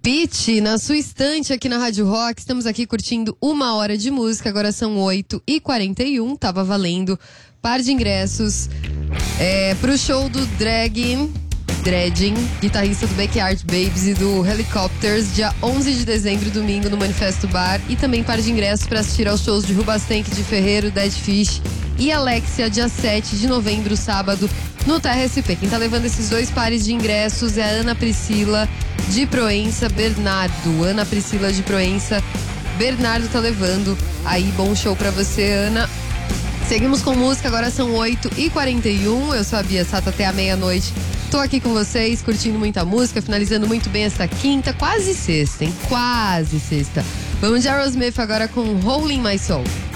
Pitty, na sua estante aqui na Rádio Rock, estamos aqui curtindo 1 hora de música, agora são 8h41, tava valendo par de ingressos pro show do Dredgin, guitarrista do Backyard Babies e do Helicopters, dia 11 de dezembro, domingo, no Manifesto Bar, e também par de ingressos para assistir aos shows de Rubastank, de Ferreiro, Dead Fish e Alexia, dia 7 de novembro, sábado, no Terra SP. Quem tá levando esses 2 pares de ingressos é a Ana Priscila de Proença Bernardo. Ana Priscila de Proença Bernardo tá levando. Aí, bom show pra você, Ana. Seguimos com música, agora são 8h41. Eu sou a Bia Sato até a meia-noite. Tô aqui com vocês, curtindo muita música, finalizando muito bem essa quinta, quase sexta, hein? Quase sexta. Vamos de Aerosmith agora com Rolling My Soul.